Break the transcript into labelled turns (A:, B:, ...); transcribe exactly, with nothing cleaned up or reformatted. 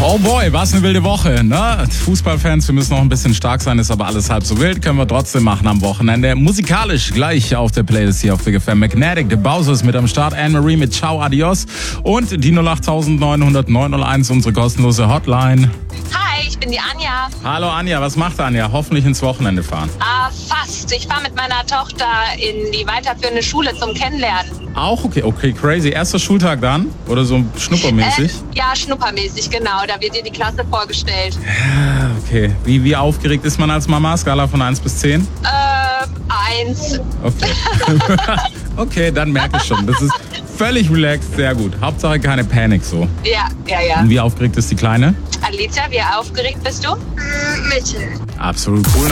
A: Oh boy, was eine wilde Woche, ne? Fußballfans, wir müssen noch ein bisschen stark sein, ist aber alles halb so wild, können wir trotzdem machen am Wochenende. Musikalisch gleich auf der Playlist hier auf Big F M. Magnetic, The Bowser ist mit am Start, Anne-Marie mit Ciao Adios und die null acht neun null null neun null eins, unsere kostenlose Hotline.
B: Hi, ich bin die Anja.
A: Hallo Anja, was macht Anja? Hoffentlich ins Wochenende fahren.
B: Ah, fast. Ich fahre mit meiner Tochter in die weiterführende Schule zum Kennenlernen.
A: Auch okay, okay, crazy. Erster Schultag dann? Oder so schnuppermäßig?
B: Äh, ja, schnuppermäßig, genau. Da wird dir die Klasse vorgestellt.
A: Ja, okay. Wie, wie aufgeregt ist man als Mama? Skala von eins bis zehn?
B: Äh, eins.
A: Okay. Okay, dann merke ich schon. Das ist völlig relaxed, sehr gut. Hauptsache keine Panik so.
B: Ja, ja, ja.
A: Und wie aufgeregt ist die Kleine?
B: Alicia, wie aufgeregt bist du?
C: Mittel.
A: Absolut cool.